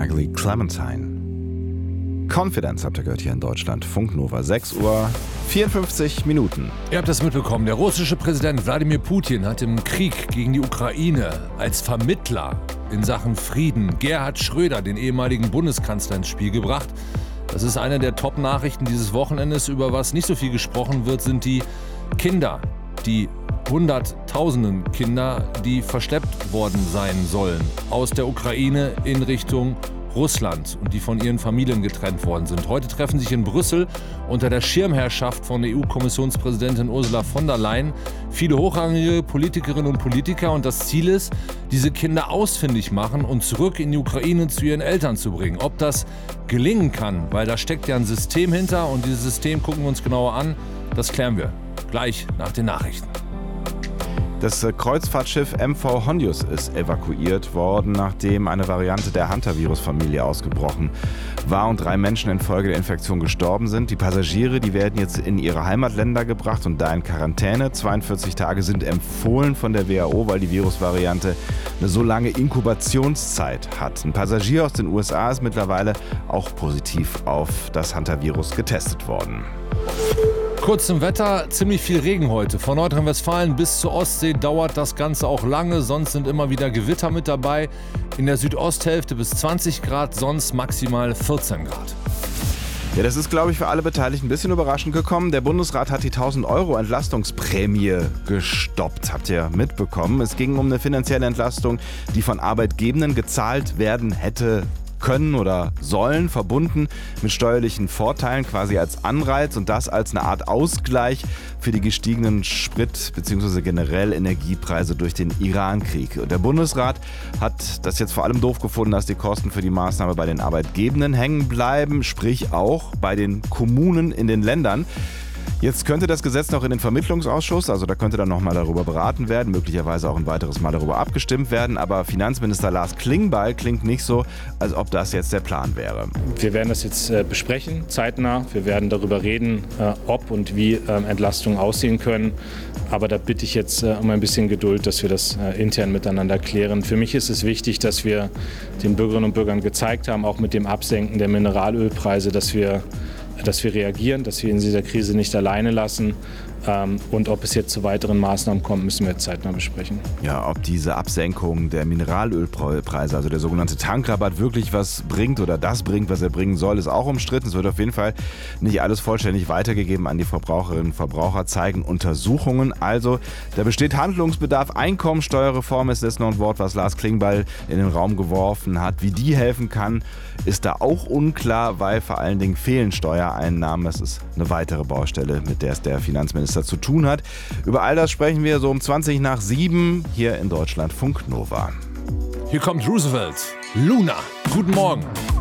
Ugly Clementine. Confidence habt ihr gehört hier in Deutschland. Funk Nova, 6 Uhr 54 Minuten. Ihr habt das mitbekommen. Der russische Präsident Wladimir Putin hat im Krieg gegen die Ukraine als Vermittler in Sachen Frieden Gerhard Schröder, den ehemaligen Bundeskanzler, ins Spiel gebracht. Das ist eine der Top-Nachrichten dieses Wochenendes. Über was nicht so viel gesprochen wird, sind die Kinder, die Hunderttausenden Kinder, die verschleppt worden sein sollen aus der Ukraine in Richtung Russland und die von ihren Familien getrennt worden sind. Heute treffen sich in Brüssel unter der Schirmherrschaft von EU-Kommissionspräsidentin Ursula von der Leyen viele hochrangige Politikerinnen und Politiker, und das Ziel ist, diese Kinder ausfindig machen und zurück in die Ukraine zu ihren Eltern zu bringen. Ob das gelingen kann, weil da steckt ja ein System hinter, und dieses System gucken wir uns genauer an, das klären wir gleich nach den Nachrichten. Das Kreuzfahrtschiff MV Hondius ist evakuiert worden, nachdem eine Variante der Hantavirus-Familie ausgebrochen war und 3 Menschen infolge der Infektion gestorben sind. Die Passagiere, die werden jetzt in ihre Heimatländer gebracht und da in Quarantäne. 42 Tage sind empfohlen von der WHO, weil die Virusvariante eine so lange Inkubationszeit hat. Ein Passagier aus den USA ist mittlerweile auch positiv auf das Hantavirus getestet worden. Kurz zum Wetter, ziemlich viel Regen heute. Von Nordrhein-Westfalen bis zur Ostsee dauert das Ganze auch lange, sonst sind immer wieder Gewitter mit dabei. In der Südosthälfte bis 20 Grad, sonst maximal 14 Grad. Ja, das ist, glaube ich, für alle Beteiligten ein bisschen überraschend gekommen. Der Bundesrat hat die 1.000 € Entlastungsprämie gestoppt, habt ihr mitbekommen. Es ging um eine finanzielle Entlastung, die von Arbeitgebenden gezahlt werden hätte können oder sollen, verbunden mit steuerlichen Vorteilen, quasi als Anreiz, und das als eine Art Ausgleich für die gestiegenen Sprit- bzw. generell Energiepreise durch den Iran-Krieg. Und der Bundesrat hat das jetzt vor allem doof gefunden, dass die Kosten für die Maßnahme bei den Arbeitgebenden hängen bleiben, sprich auch bei den Kommunen in den Ländern. Jetzt könnte das Gesetz noch in den Vermittlungsausschuss, also da könnte dann nochmal darüber beraten werden, möglicherweise auch ein weiteres Mal darüber abgestimmt werden, aber Finanzminister Lars Klingbeil klingt nicht so, als ob das jetzt der Plan wäre. Wir werden das jetzt besprechen, zeitnah. Wir werden darüber reden, ob und wie Entlastungen aussehen können. Aber da bitte ich jetzt um ein bisschen Geduld, dass wir das intern miteinander klären. Für mich ist es wichtig, dass wir den Bürgerinnen und Bürgern gezeigt haben, auch mit dem Absenken der Mineralölpreise, dass wir reagieren, dass wir in dieser Krise nicht alleine lassen. Und ob es jetzt zu weiteren Maßnahmen kommt, müssen wir jetzt zeitnah besprechen. Ja, ob diese Absenkung der Mineralölpreise, also der sogenannte Tankrabatt, wirklich was bringt oder das bringt, was er bringen soll, ist auch umstritten. Es wird auf jeden Fall nicht alles vollständig weitergegeben an die Verbraucherinnen und Verbraucher, zeigen Untersuchungen. Also, da besteht Handlungsbedarf. Einkommensteuerreform ist jetzt noch ein Wort, was Lars Klingbeil in den Raum geworfen hat. Wie die helfen kann, ist da auch unklar, weil vor allen Dingen fehlen Steuereinnahmen. Das ist eine weitere Baustelle, mit der es der Finanzminister zu tun hat. Über all das sprechen wir so um 7:20 hier in Deutschland Funk Nova. Hier kommt Roosevelt. Luna. Guten Morgen.